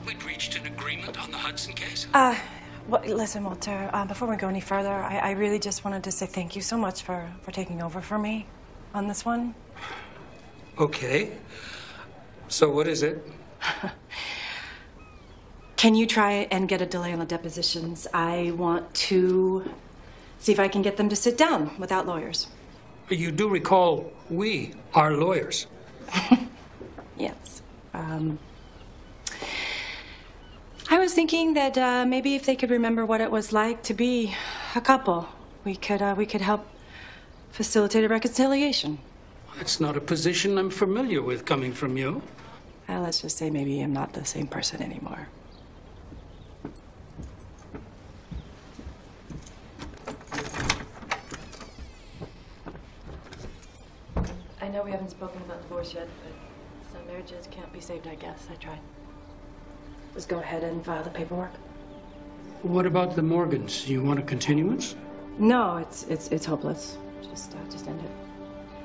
we'd reached an agreement on the Hudson case. Well, listen, Walter, before we go any further, I really just wanted to say thank you so much for taking over for me on this one. Okay. So what is it? Can you try and get a delay on the depositions? I want to see if I can get them to sit down without lawyers. You do recall we are lawyers. Yes. I was thinking that maybe if they could remember what it was like to be a couple, we could help facilitate a reconciliation. That's not a position I'm familiar with coming from you. Well, let's just say maybe I'm not the same person anymore. I know we haven't spoken about divorce yet, but some marriages can't be saved, I guess. I tried. Let's go ahead and file the paperwork. What about the Morgans? You want a continuance? No, it's hopeless. Just end it.